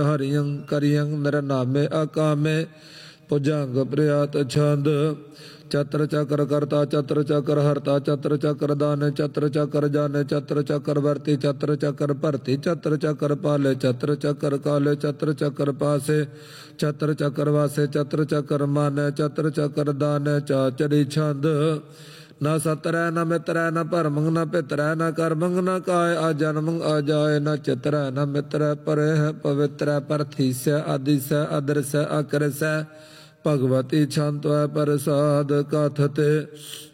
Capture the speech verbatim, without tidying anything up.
ਹਰਿਯੰ ਕਰਿਯੰ ਨਿਰਨਾਮੇ ਅਕਾਮੇ ਭੁਜੰਗ ਪ੍ਰਿਆਤ ਛੰਦ ਚਤਰ ਚਕਰ ਕਰਤਾ ਚਤਰ ਚਕਰ ਹਰਤਾ ਚਤਰ ਚਕਰ ਦਾਨ ਚਤਰ ਚਕਰ ਜਾਨ ਚਤਰ ਚਕਰ ਵਰਤੀ ਚਤਰ ਚਕਰ ਭਰਤੀ ਚਤਰ ਚਕਰ ਪਾਲੇ ਚਤਰ ਚਕਰ ਕਾਲੇ ਚਤਰ ਚਕਰ ਪਾਸੇ ਚਤਰ ਚਕਰ ਵਾਸੇ ਚਤਰ ਚਕਰ ਮਾਨੈ ਚਤਰ ਚਕਰ ਦਾਨ ਚਾਚਰੀ ਛੰਦ ਨਾ ਸਤਰੈ ਨਾ ਮਿਤਰੈ ਨਾ ਭਰਮੰਗ ਨਾ ਪਿਤਰੈ ਨਾ ਕਰਮੰਗ ਨਾ ਕਾਇ ਆ ਜਨਮੰਗ ਆ ਜਾਏ ਨਾ ਚਿਤਰੈ ਨਾ ਮਿਤਰੈ ਪਰੇ ਹੈ ਪਵਿੱਤਰੈ ਪਰਥੀਸੈ ਆਦਿਸੈ ਅਦਰਸੈ ਅਕਰਸੈ ਭਗਵਤੀ ਛੰਤਵੈ ਪ੍ਰਸਾਦ ਕਥਤੇ